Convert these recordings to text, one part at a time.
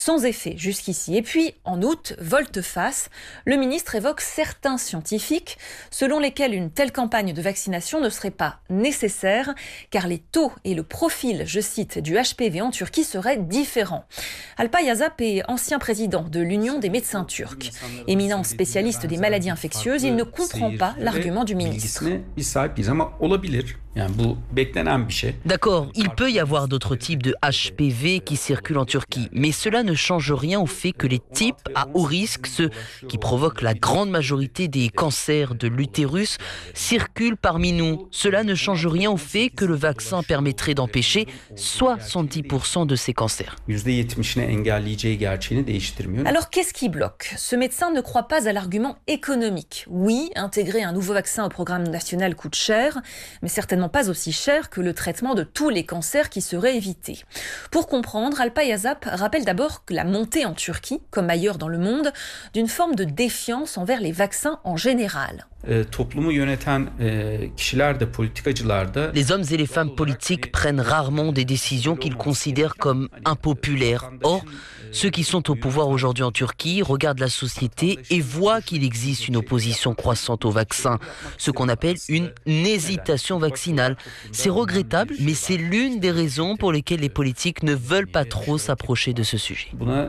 Sans effet jusqu'ici. Et puis, en août, volte-face, le ministre évoque certains scientifiques selon lesquels une telle campagne de vaccination ne serait pas nécessaire car les taux et le profil, je cite, du HPV en Turquie seraient différents. Alpay Azap est ancien président de l'Union des médecins turcs. Éminent spécialiste des maladies infectieuses, il ne comprend pas l'argument du ministre. D'accord, il peut y avoir d'autres types de HPV qui circulent en Turquie, mais cela ne change rien au fait que les types à haut risque, ceux qui provoquent la grande majorité des cancers de l'utérus, circulent parmi nous. Cela ne change rien au fait que le vaccin permettrait d'empêcher 70% de ces cancers. Alors qu'est-ce qui bloque ? Ce médecin ne croit pas à l'argument économique. Oui, intégrer un nouveau vaccin au programme national coûte cher, mais certainement pas aussi cher que le traitement de tous les cancers qui seraient évités. Pour comprendre, Alpay Azap rappelle d'abord que la montée en Turquie, comme ailleurs dans le monde, d'une forme de défiance envers les vaccins en général. Les hommes et les femmes politiques prennent rarement des décisions qu'ils considèrent comme impopulaires. Or, ceux qui sont au pouvoir aujourd'hui en Turquie regardent la société et voient qu'il existe une opposition croissante au vaccin, ce qu'on appelle une hésitation vaccinale. C'est regrettable, mais c'est l'une des raisons pour lesquelles les politiques ne veulent pas trop s'approcher de ce sujet.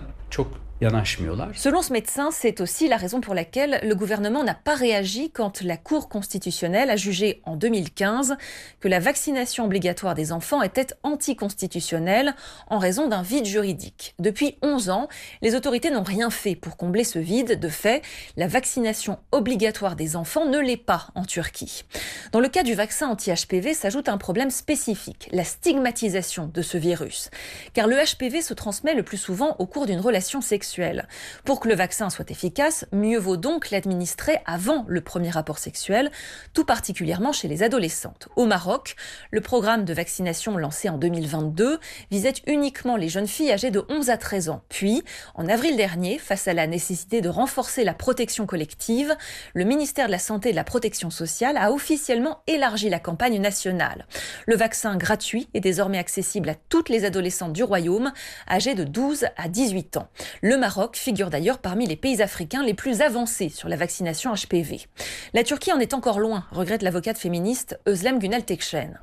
Selon ce médecin, c'est aussi la raison pour laquelle le gouvernement n'a pas réagi quand la Cour constitutionnelle a jugé en 2015 que la vaccination obligatoire des enfants était anticonstitutionnelle en raison d'un vide juridique. Depuis 11 ans, les autorités n'ont rien fait pour combler ce vide. De fait, la vaccination obligatoire des enfants ne l'est pas en Turquie. Dans le cas du vaccin anti-HPV s'ajoute un problème spécifique, la stigmatisation de ce virus. Car le HPV se transmet le plus souvent au cours d'une relation sexuelle. Pour que le vaccin soit efficace, mieux vaut donc l'administrer avant le premier rapport sexuel, tout particulièrement chez les adolescentes. Au Maroc, le programme de vaccination lancé en 2022 visait uniquement les jeunes filles âgées de 11 à 13 ans. Puis, en avril dernier, face à la nécessité de renforcer la protection collective, le ministère de la Santé et de la Protection sociale a officiellement élargi la campagne nationale. Le vaccin gratuit est désormais accessible à toutes les adolescentes du royaume, âgées de 12 à 18 ans. Le Maroc figure d'ailleurs parmi les pays africains les plus avancés sur la vaccination HPV. La Turquie en est encore loin, regrette l'avocate féministe Özlem Günel Tekşen.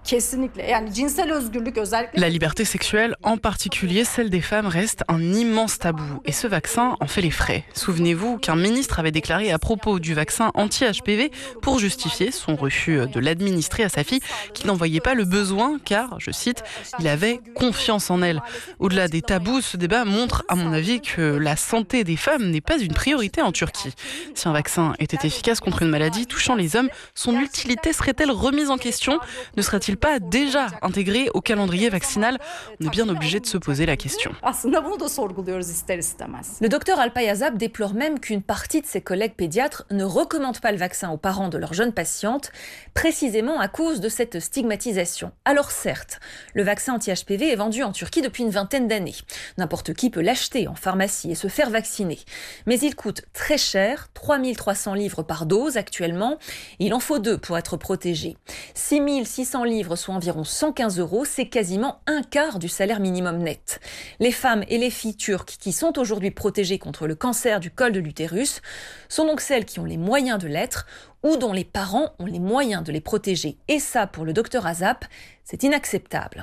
La liberté sexuelle, en particulier celle des femmes, reste un immense tabou et ce vaccin en fait les frais. Souvenez-vous qu'un ministre avait déclaré à propos du vaccin anti-HPV pour justifier son refus de l'administrer à sa fille qu'il n'en voyait pas le besoin car, je cite, il avait confiance en elle. Au-delà des tabous, ce débat montre à mon avis que la santé des femmes n'est pas une priorité en Turquie. Si un vaccin était efficace contre une maladie touchant les hommes, son utilité serait-elle remise en question ? Ne serait-il pas déjà intégré au calendrier vaccinal ? On est bien obligé de se poser la question. Le docteur Alpay Azap déplore même qu'une partie de ses collègues pédiatres ne recommande pas le vaccin aux parents de leurs jeunes patientes, précisément à cause de cette stigmatisation. Alors certes, le vaccin anti-HPV est vendu en Turquie depuis une vingtaine d'années. N'importe qui peut l'acheter en pharmacie et se faire vacciner. Mais il coûte très cher, 3 300 livres par dose actuellement. Il en faut 2 pour être protégé. 6 600 livres, soit environ 115 €, c'est quasiment un quart du salaire minimum net. Les femmes et les filles turques qui sont aujourd'hui protégées contre le cancer du col de l'utérus sont donc celles qui ont les moyens de l'être ou dont les parents ont les moyens de les protéger. Et ça, pour le docteur Azap, c'est inacceptable.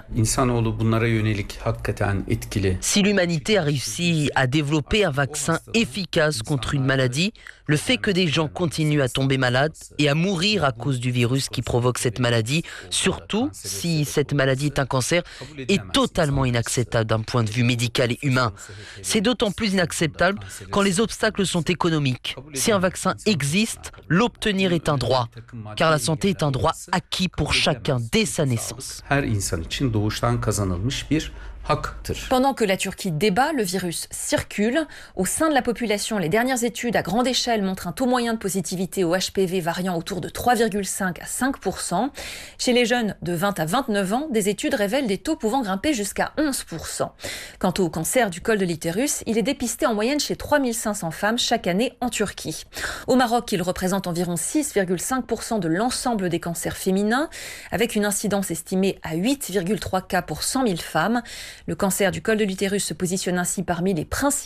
Si l'humanité a réussi à développer un vaccin efficace contre une maladie, le fait que des gens continuent à tomber malades et à mourir à cause du virus qui provoque cette maladie, surtout si cette maladie est un cancer, est totalement inacceptable d'un point de vue médical et humain. C'est d'autant plus inacceptable quand les obstacles sont économiques. Si un vaccin existe, l'obtenir est un droit, car la santé est un droit acquis pour chacun dès sa naissance. Pendant que la Turquie débat, le virus circule. Au sein de la population, les dernières études à grande échelle montrent un taux moyen de positivité au HPV variant autour de 3,5 à 5%. Chez les jeunes de 20 à 29 ans, des études révèlent des taux pouvant grimper jusqu'à 11%. Quant au cancer du col de l'utérus, il est dépisté en moyenne chez 3 500 femmes chaque année en Turquie. Au Maroc, il représente environ 6,5% de l'ensemble des cancers féminins, avec une incidence estimée à 8,3 cas pour 100 000 femmes. Le cancer du col de l'utérus se positionne ainsi parmi les principaux